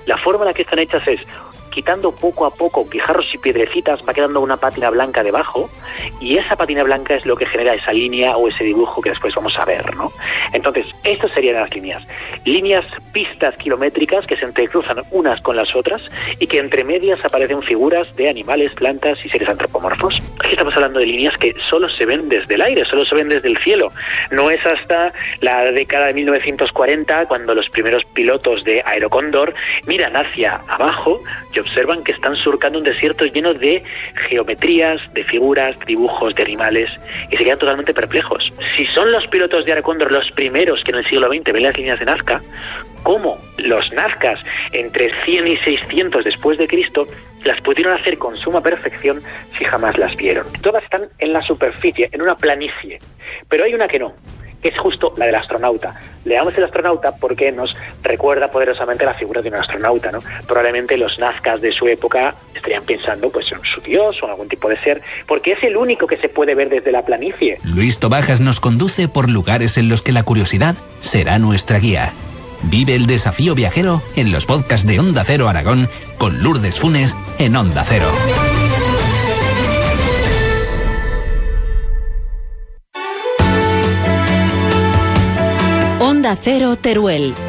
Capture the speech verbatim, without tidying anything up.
La forma en la que están hechas es quitando poco a poco guijarros y piedrecitas, va quedando una pátina blanca debajo, y esa pátina blanca es lo que genera esa línea o ese dibujo que después vamos a ver, ¿no? Entonces, estas serían las líneas. Líneas, pistas kilométricas que se entrecruzan unas con las otras y que entre medias aparecen figuras de animales, plantas y seres antropomorfos. Aquí estamos hablando de líneas que solo se ven desde el aire, solo se ven desde el cielo. No es hasta la década de mil novecientos cuarenta cuando los primeros pilotos de Aerocóndor miran hacia abajo y observan que están surcando un desierto lleno de geometrías, de figuras, dibujos de animales, y se quedan totalmente perplejos. Si son los pilotos de Aerocóndor los primeros que en el siglo veinte ven las líneas de Nazca, ¿cómo los nazcas entre cien y seiscientos después de Cristo las pudieron hacer con suma perfección si jamás las vieron? Todas están en la superficie, en una planicie, pero hay una que no, que es justo la del astronauta. Le llamamos el astronauta porque nos recuerda poderosamente la figura de un astronauta, ¿no? Probablemente los nazcas de su época estarían pensando pues en su dios o en algún tipo de ser, porque es el único que se puede ver desde la planicie. Luis Tobajas nos conduce por lugares en los que la curiosidad será nuestra guía. Vive el desafío viajero en los podcasts de Onda Cero Aragón con Lourdes Funes en Onda Cero. Onda Cero Teruel,